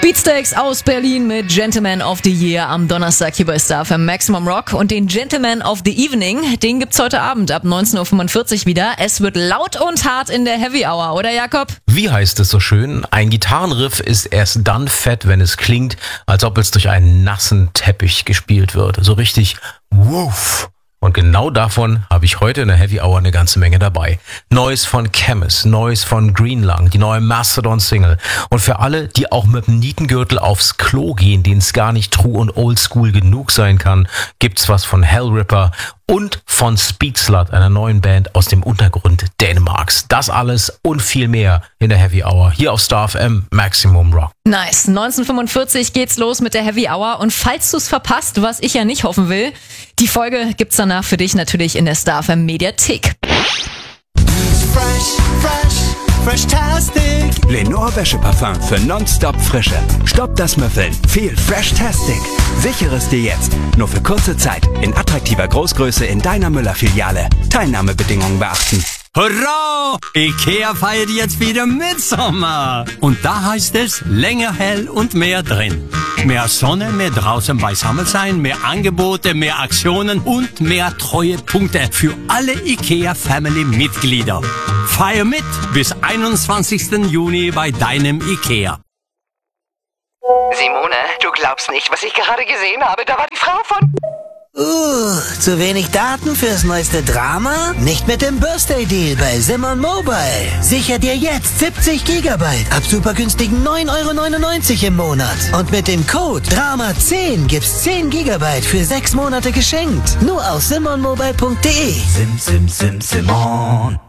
Beatsteaks aus Berlin mit Gentleman of the Year am Donnerstag hier bei Star FM Maximum Rock. Und den Gentleman of the Evening, den gibt's heute Abend ab 19.45 Uhr wieder. Es wird laut und hart in der Heavy Hour, oder Jakob? Wie heißt es so schön? Ein Gitarrenriff ist erst dann fett, wenn es klingt, als ob es durch einen nassen Teppich gespielt wird. So richtig woof. Und genau davon habe ich heute in der Heavy Hour eine ganze Menge dabei. Neues von Chemist, Neues von Green Lung, die neue Mastodon-Single. Und für alle, die auch mit dem Nietengürtel aufs Klo gehen, denen es gar nicht true und oldschool genug sein kann, gibt's was von Hellripper und von Speedslut, einer neuen Band aus dem Untergrund Dänemarks. Das alles und viel mehr in der Heavy Hour hier auf Star FM Maximum Rock. Nice. 1945 geht's los mit der Heavy Hour. Und falls du's verpasst, was ich ja nicht hoffen will, die Folge gibt's danach für dich natürlich in der Star FM Mediathek. Fresh-tastic. Lenore Wäscheparfum für nonstop Frische. Stopp das Müffeln. Viel Fresh-tastic. Sichere es dir jetzt. Nur für kurze Zeit. In attraktiver Großgröße in deiner Müller-Filiale. Teilnahmebedingungen beachten. Hurra! Ikea feiert jetzt wieder Mitsommer. Und da heißt es länger hell und mehr drin. Mehr Sonne, mehr draußen beisammen sein, mehr Angebote, mehr Aktionen und mehr Treuepunkte für alle Ikea-Family-Mitglieder. Feier mit bis 21. Juni bei deinem Ikea. Simone, du glaubst nicht, was ich gerade gesehen habe. Da war die Frau von... Zu wenig Daten fürs neueste Drama? Nicht mit dem Birthday Deal bei Simon Mobile. Sicher dir jetzt 70 Gigabyte ab super günstigen 9,99 € im Monat. Und mit dem Code DRAMA10 gibt's 10 Gigabyte für 6 Monate geschenkt. Nur auf simonmobile.de. Simon.